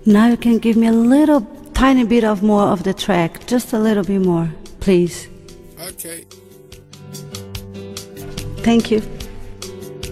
Now you can give me a little tiny bit of more of the track, just a little bit more, please. Okay. Thank you.